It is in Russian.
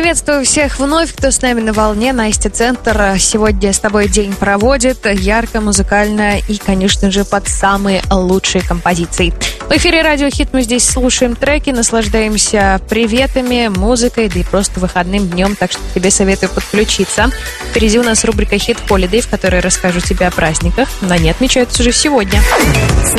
Приветствую всех вновь, кто с нами на волне. Настя Центр сегодня с тобой день проводит ярко, музыкально и, конечно же, под самые лучшие композиции. В эфире Радио Хит мы здесь слушаем треки, наслаждаемся приветами, музыкой, да и просто выходным днем, так что тебе советую подключиться. Впереди у нас рубрика Hit Holiday, в которой расскажу тебе о праздниках, но они отмечаются уже сегодня.